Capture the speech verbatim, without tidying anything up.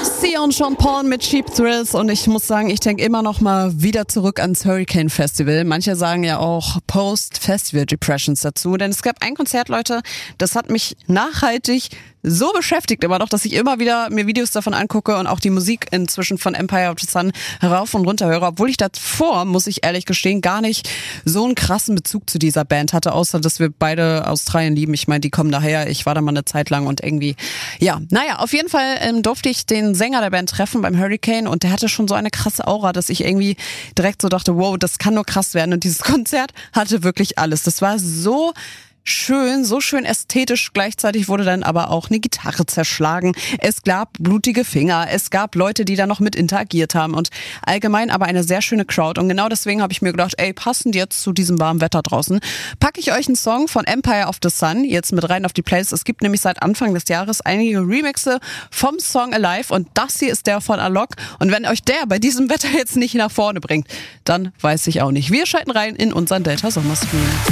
Sia und Sean Paul mit Cheap Thrills und ich muss sagen, ich denke immer noch mal wieder zurück ans Hurricane Festival. Manche sagen ja auch Post-Festival Depressions dazu, denn es gab ein Konzert, Leute, das hat mich nachhaltig so beschäftigt immer noch, dass ich immer wieder mir Videos davon angucke und auch die Musik inzwischen von Empire of the Sun herauf und runter höre, obwohl ich davor, muss ich ehrlich gestehen, gar nicht so einen krassen Bezug zu dieser Band hatte, außer dass wir beide Australien lieben. Ich meine, die kommen daher, ich war da mal eine Zeit lang und irgendwie, ja, naja, auf jeden Fall ähm, durfte ich den Sänger der Band treffen beim Hurricane und der hatte schon so eine krasse Aura, dass ich irgendwie direkt so dachte, wow, das kann nur krass werden und dieses Konzert hatte wirklich alles. Das war so schön, so schön ästhetisch. Gleichzeitig wurde dann aber auch eine Gitarre zerschlagen. Es gab blutige Finger. Es gab Leute, die da noch mit interagiert haben und allgemein aber eine sehr schöne Crowd. Und genau deswegen habe ich mir gedacht, ey, passend jetzt zu diesem warmen Wetter draußen, packe ich euch einen Song von Empire of the Sun jetzt mit rein auf die Playlist. Es gibt nämlich seit Anfang des Jahres einige Remixe vom Song Alive und das hier ist der von Alok. Und wenn euch der bei diesem Wetter jetzt nicht nach vorne bringt, dann weiß ich auch nicht. Wir schalten rein in unseren Delta Sommerstream.